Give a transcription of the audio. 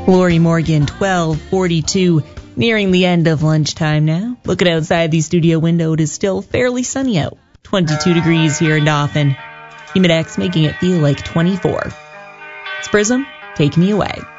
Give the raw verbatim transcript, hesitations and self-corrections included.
Lori Morgan, twelve forty-two, nearing the end of lunchtime now. Looking outside the studio window, it is still fairly sunny out. twenty-two degrees here in Dauphin. Humidex making it feel like twenty-four. It's Prism, take me away.